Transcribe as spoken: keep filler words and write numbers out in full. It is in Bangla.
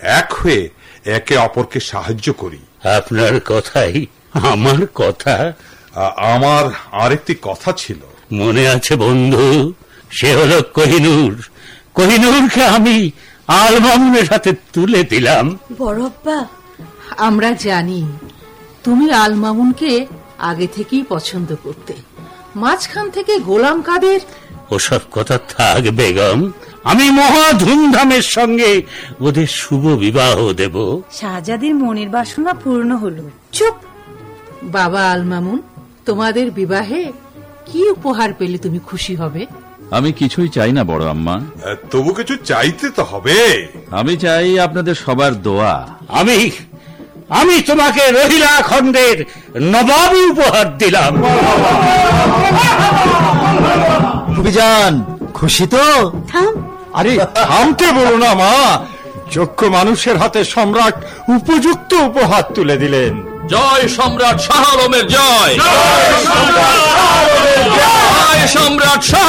এক হয়ে একে অপরকে সাহায্য করি। আপনার কথাই আমার কথা। আমার আরেকটি কথা ছিল। মনে আছে বন্ধু? সে হলো কোহিনূর। কোহিনূরকে আমি আল মামুনের হাতে তুলে দিলাম। বড়প্পা, আমরা জানি তুমি আল মামুনকে আগে থেকেই পছন্দ করতে। মাঝখান থেকে গোলাম কাদের। ওসব কথা থাক বেগম, আমি মহা ধুমধামের সঙ্গে ওদের শুভ বিবাহ দেব। শাহজাদির মনের বাসনা পূর্ণ হলো। চুপ বাবা আল মামুন, তোমাদের বিবাহে কি উপহার পেলে তুমি খুশি হবে? আমি কিছুই চাই না বড় আম্মা। তবু কিছু চাইতে তো হবে। আমি চাই আপনাদের সবার দোয়া। আমি আমি তোমাকে রহিলা খন্ডের নবাবী উপহার দিলাম। অভিযান খুশি তো? থাম। আরে থামতে বলো না মা। যোগ্য মানুষের হাতে সম্রাট উপযুক্ত উপহার তুলে দিলেন। জয় সম্রাট শাহ আলমের জয়। জয় সম্রাট শাহ